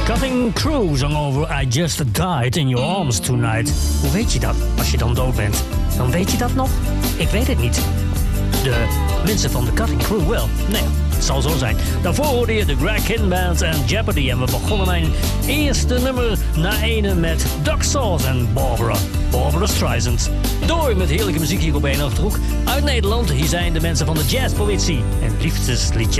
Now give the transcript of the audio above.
Cutting Crew zong over I Just Died in Your Arms Tonight. Hoe weet je dat als je dan dood bent? Dan weet je dat nog? Ik weet het niet. De mensen van de Cutting Crew wel. Nee, het zal zo zijn. Daarvoor hoorde je de Greg Kinn Band en Jeopardy. En we begonnen mijn eerste nummer na ene met Doc Sauce en Barbara Streisand. Door met heerlijke muziek hier op Eén Achterhoek. Uit Nederland, hier zijn de mensen van de Jazzpolitie en liefdesliedjes.